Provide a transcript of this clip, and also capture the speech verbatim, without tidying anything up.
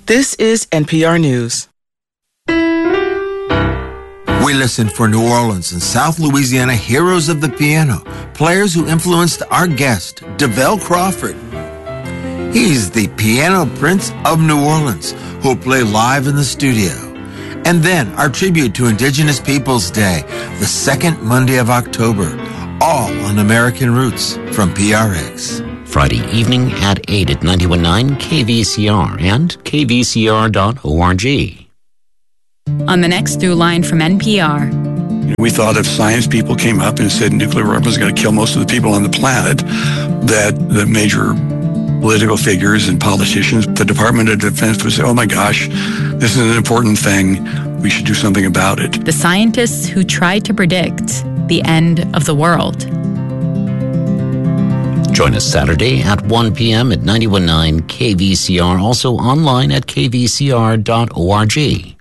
This is N P R News. We listen for New Orleans and South Louisiana heroes of the piano, players who influenced our guest, DeVell Crawford. He's the piano prince of New Orleans, who'll play live in the studio. And then our tribute to Indigenous Peoples Day, the second Monday of October, all on American Roots from P R X. Friday evening at eight at ninety-one point nine K V C R and K V C R dot org. On the next Through Line from N P R. We thought if science people came up and said nuclear weapons are going to kill most of the people on the planet, that the major political figures and politicians, the Department of Defense would say, oh my gosh, this is an important thing. We should do something about it. The scientists who tried to predict the end of the world. Join us Saturday at one p.m. at ninety-one point nine K V C R, also online at K V C R dot org.